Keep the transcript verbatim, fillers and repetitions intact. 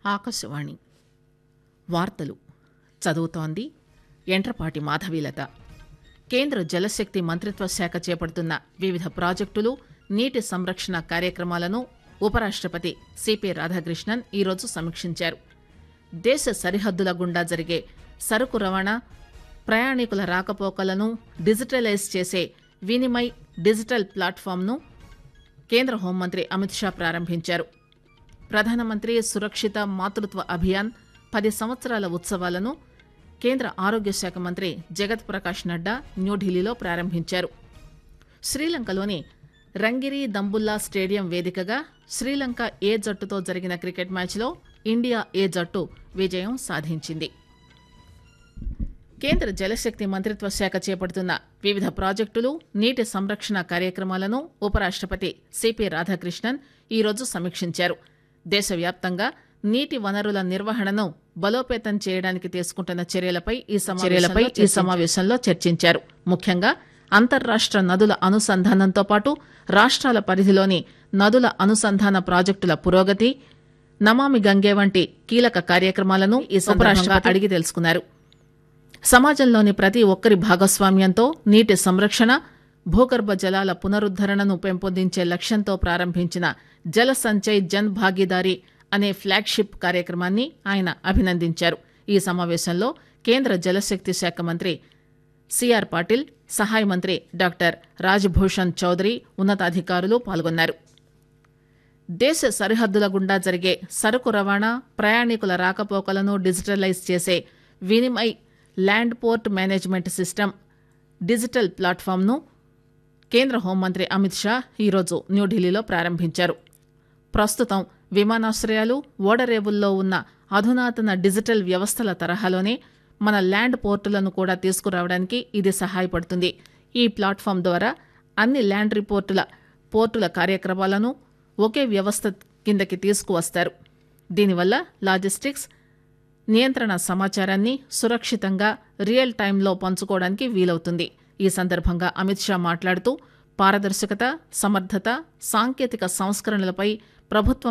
ఆకాశవాణి వార్తలు చదువుతోంది ఎంట్రపాటి మాధవీలత. కేంద్ర జలశక్తి మంత్రిత్వ శాఖ చేపడుతున్న వివిధ ప్రాజెక్టులు, నీటి సంరక్షణ కార్యక్రమాలను ఉపరాష్టపతి సిపి రాధాకృష్ణన్ ఈరోజు సమీక్షించారు. దేశ సరిహద్దుల గుండా జరిగే సరుకు రవాణా, ప్రయాణికుల రాకపోకలను డిజిటలైజ్ చేసే వినిమయ్ డిజిటల్ ప్లాట్ఫామ్ను కేంద్ర హోంమంత్రి అమిత్ షా ప్రారంభించారు. ప్రధానమంత్రి సురక్షిత మాతృత్వ అభియాన్ పది సంవత్సరాల ఉత్సవాలను కేంద్ర ఆరోగ్య శాఖ మంత్రి జగత్ ప్రకాష్ నడ్డా న్యూఢిల్లీలో ప్రారంభించారు. శ్రీలంకలోని రంగిరి దంబుల్లా స్టేడియం వేదికగా శ్రీలంక ఏ జట్టుతో జరిగిన క్రికెట్ మ్యాచ్లో ఇండియా ఏ జట్టు విజయం సాధించింది. కేంద్ర జలశక్తి మంత్రిత్వ శాఖ చేపడుతున్న వివిధ ప్రాజెక్టులు, నీటి సంరక్షణ కార్యక్రమాలను ఉపరాష్టపతి సిపి రాధాకృష్ణన్ ఈరోజు సమీక్షించారు. దేశవ్యాప్తంగా నీటి వనరుల నిర్వహణను బలోపేతం చేయడానికి తీసుకుంటున్న చర్యలపై ఈ చర్యలపై ఈ సమావేశంలో చర్చించారు. ముఖ్యంగా అంతర్రాష్ట నదుల అనుసంధానంతో పాటు రాష్ట్రాల పరిధిలోని నదుల అనుసంధాన ప్రాజెక్టుల పురోగతి, నమామి గంగే వంటి కీలక కార్యక్రమాలను ఈ సందర్భంగా అడిగి తెలుసుకున్నారు. సమాజంలోని ప్రతి ఒక్కరి భాగస్వామ్యంతో నీటి సంరక్షణ, భూగర్భ జలాల పునరుద్దరణను పెంపొందించే లక్ష్యంతో ప్రారంభించిన జల సంచయ్ జన్ భాగీదారీ అనే ఫ్లాగ్షిప్ కార్యక్రమాన్ని ఆయన అభినందించారు. ఈ సమావేశంలో కేంద్ర జలశక్తి శాఖ మంత్రి సిఆర్ పాటిల్, సహాయ మంత్రి డాక్టర్ రాజ్భూషణ్ చౌదరి ఉన్నతాధికారులు పాల్గొన్నారు. దేశ సరిహద్దుల గుండా జరిగే సరుకు రవాణా, ప్రయాణికుల రాకపోకలను డిజిటలైజ్ చేసే Vinimay land port management system digital ప్లాట్ఫామ్ను కేంద్ర హోంమంత్రి అమిత్ షా ఈరోజు న్యూఢిల్లీలో ప్రారంభించారు. ప్రస్తుతం విమానాశ్రయాలు, ఓడరేవుల్లో ఉన్న అధునాతన డిజిటల్ వ్యవస్థల తరహాలోనే మన ల్యాండ్ పోర్టులను కూడా తీసుకురావడానికి ఇది సహాయపడుతుంది. ఈ ప్లాట్ఫామ్ ద్వారా అన్ని ల్యాండ్ రిపోర్టుల పోర్టుల కార్యక్రమాలను ఒకే వ్యవస్థ కిందకి తీసుకువస్తారు. దీనివల్ల లాజిస్టిక్స్, నియంత్రణ సమాచారాన్ని సురక్షితంగా రియల్ టైంలో పంచుకోవడానికి వీలవుతుంది. ఈ సందర్భంగా అమిత్ షా మాట్లాడుతూ పారదర్శకత, సమర్థత, సాంకేతిక సంస్కరణలపై ప్రభుత్వం